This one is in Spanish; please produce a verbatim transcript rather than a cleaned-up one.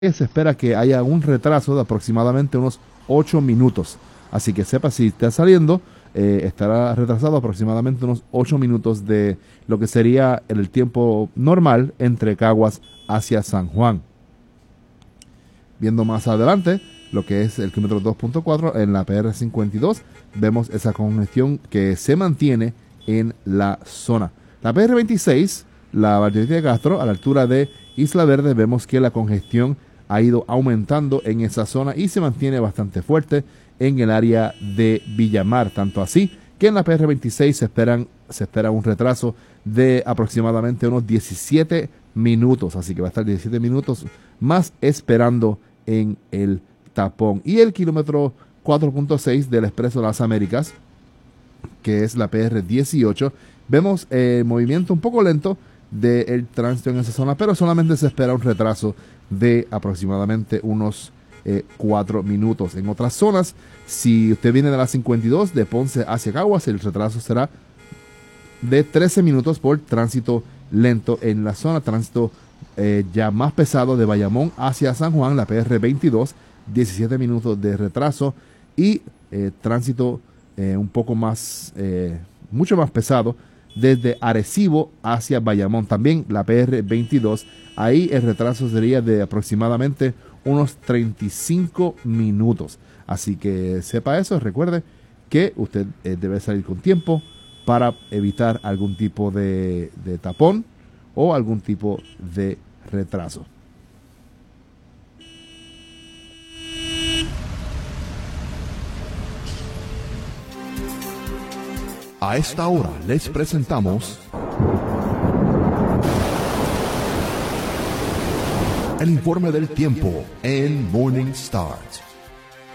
se espera que haya un retraso de aproximadamente unos ocho minutos. Así que sepa, si está saliendo, eh, estará retrasado aproximadamente unos ocho minutos de lo que sería el tiempo normal entre Caguas hacia San Juan. Viendo más adelante lo que es el kilómetro dos punto cuatro en la P R cincuenta y dos, vemos esa congestión que se mantiene en la zona. La P R veintiséis, la Valladolid de Castro, a la altura de Isla Verde, vemos que la congestión ha ido aumentando en esa zona y se mantiene bastante fuerte en el área de Villamar, tanto así que en la P R veintiséis se, esperan, se espera un retraso de aproximadamente unos diecisiete minutos, así que va a estar diecisiete minutos más esperando en el tapón. Y el kilómetro cuatro punto seis del Expreso de las Américas, que es la P R dieciocho, vemos el movimiento un poco lento del tránsito en esa zona, pero solamente se espera un retraso de aproximadamente unos eh, cuatro minutos. En otras zonas, si usted viene de la cincuenta y dos de Ponce hacia Caguas, el retraso será de trece minutos por tránsito lento en la zona. Tránsito eh, ya más pesado de Bayamón hacia San Juan, la P R veintidós, diecisiete minutos de retraso, y eh, tránsito eh, un poco más, eh, mucho más pesado desde Arecibo hacia Bayamón, también la P R veintidós. Ahí el retraso sería de aproximadamente unos treinta y cinco minutos. Así que sepa eso, recuerde que usted eh, debe salir con tiempo para evitar algún tipo de, de tapón o algún tipo de retraso. A esta hora les presentamos el informe del tiempo en Morning Start.